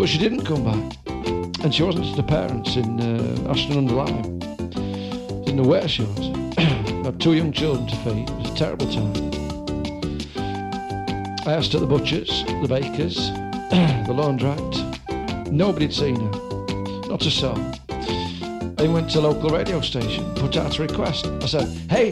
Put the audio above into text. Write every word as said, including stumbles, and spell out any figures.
But she didn't come back. And she wasn't at her parents in uh, Ashton-under-Lyne. Didn't know where she was. Had two young children to feed. It was a terrible time. I asked at the butchers, the bakers, the laundrette. Nobody had seen her. Not a soul. I went to a local radio station, put out a request. I said, hey,